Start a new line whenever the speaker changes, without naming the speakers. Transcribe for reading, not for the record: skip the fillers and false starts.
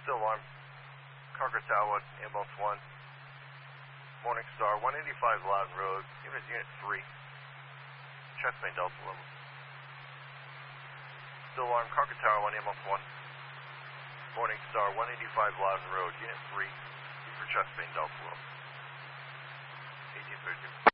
Still alarm. Krakatoa, ambulance 1. Morning Star, 185 Loudon Road, Unit 3. Chest pain Delta level. Still alarm, Krakatoa, 1 ambulance 1. Morning Star, 185 Loudon Road, Unit 3. For chest pain Delta level. 1832.